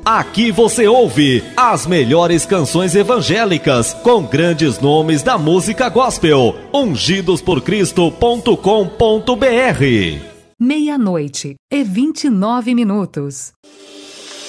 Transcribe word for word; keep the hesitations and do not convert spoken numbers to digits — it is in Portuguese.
Aqui você ouve as melhores canções evangélicas com grandes nomes da música gospel. ungidos por cristo ponto com ponto br. Meia-noite e vinte e nove minutos.